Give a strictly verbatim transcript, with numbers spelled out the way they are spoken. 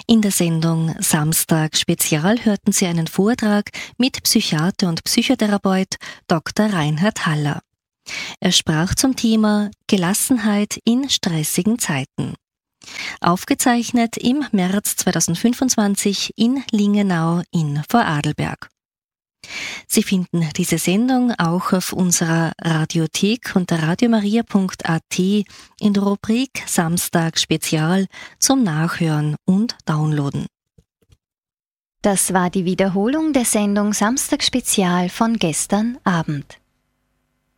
In der Sendung Samstag Spezial hörten Sie einen Vortrag mit Psychiater und Psychotherapeut Doktor Reinhard Haller. Er sprach zum Thema Gelassenheit in stressigen Zeiten. Aufgezeichnet im März zweitausendfünfundzwanzig in Lingenau in Vorarlberg. Sie finden diese Sendung auch auf unserer Radiothek unter radiomaria punkt a t in der Rubrik Samstag Spezial zum Nachhören und Downloaden. Das war die Wiederholung der Sendung Samstag Spezial von gestern Abend.